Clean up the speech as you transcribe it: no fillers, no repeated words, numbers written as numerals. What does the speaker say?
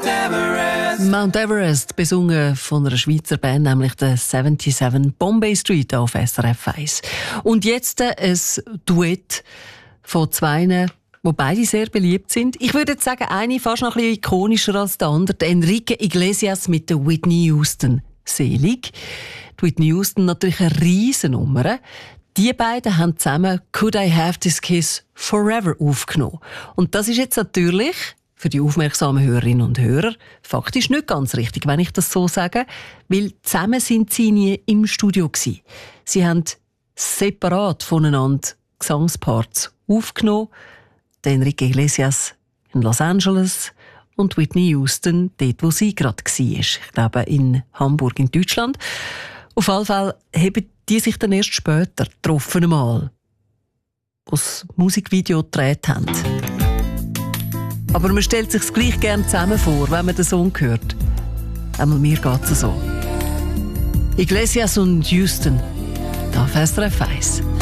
Mount Everest, besungen von einer Schweizer Band, nämlich der 77 Bombay Street auf SRF 1. Und jetzt ein Duett von zwei, wo beide sehr beliebt sind. Ich würde jetzt sagen, eine fast noch ein bisschen ikonischer als der andere, der Enrique Iglesias mit der Whitney Houston. Selig. Die Whitney Houston natürlich eine Riesennummer. Die beiden haben zusammen «Could I Have This Kiss Forever» aufgenommen. Und das ist jetzt natürlich für die aufmerksamen Hörerinnen und Hörer faktisch nicht ganz richtig, wenn ich das so sage, weil zusammen sind sie nie im Studio gewesen. Sie haben separat voneinander Gesangsparts aufgenommen. Der Enrique Iglesias in Los Angeles und Whitney Houston dort, wo sie gerade war. Ich glaube, in Hamburg in Deutschland. Auf jeden Fall haben die sich dann erst später getroffen einmal, wo sie das Musikvideo gedreht haben. Aber man stellt sich gleich gerne zusammen vor, wenn man den Song hört. Einmal mir geht es so. Iglesias und Houston, da auf SRF 1.